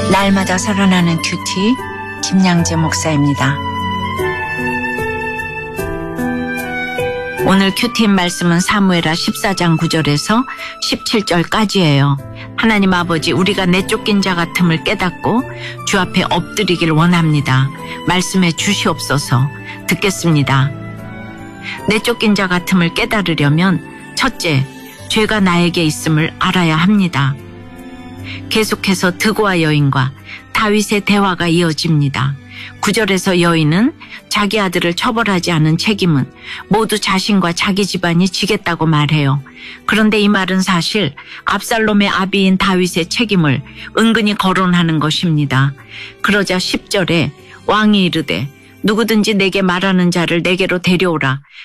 날마다 살아나는 큐티 김양재 목사입니다. 오늘 큐티 말씀은 사무엘하 14장 9절에서 17절까지예요. 하나님 아버지, 우리가 내쫓긴 자 같음을 깨닫고 주 앞에 엎드리길 원합니다. 말씀해 주시옵소서. 듣겠습니다. 내쫓긴 자 같음을 깨달으려면 첫째, 죄가 나에게 있음을 알아야 합니다. 계속해서 드고와 여인과 다윗의 대화가 이어집니다. 9절에서 여인은 자기 아들을 처벌하지 않은 책임은 모두 자신과 자기 집안이 지겠다고 말해요. 그런데 이 말은 사실 압살롬의 아비인 다윗의 책임을 은근히 거론하는 것입니다. 그러자 10절에 왕이 이르되 누구든지 내게 말하는 자를 내게로 데려오라.